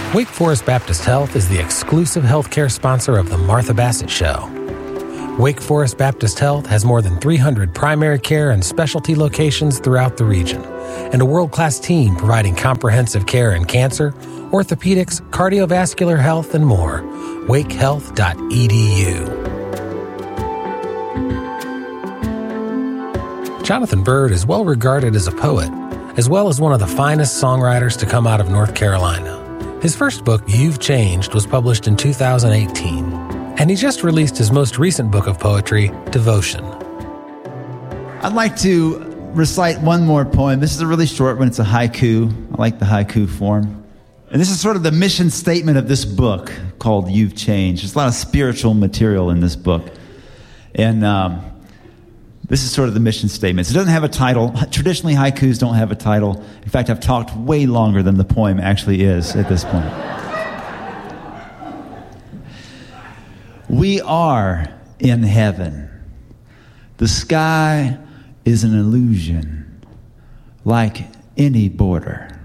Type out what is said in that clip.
Wake Forest Baptist Health is the exclusive healthcare sponsor of The Martha Bassett Show. Wake Forest Baptist Health has more than 300 primary care and specialty locations throughout the region, and a world-class team providing comprehensive care in cancer, orthopedics, cardiovascular health, and more. wakehealth.edu. Jonathan Byrd is well regarded as a poet, as well as one of the finest songwriters to come out of North Carolina. His first book, You've Changed, was published in 2018, and he just released his most recent book of poetry, Devotion. I'd like to recite one more poem. This is a really short one. It's a haiku. I like the haiku form. And this is sort of the mission statement of this book called You've Changed. There's a lot of spiritual material in this book. And this is sort of the mission statement. It doesn't have a title. Traditionally, haikus don't have a title. In fact, I've talked way longer than the poem actually is at this point. We are in heaven. The sky is an illusion, like any border.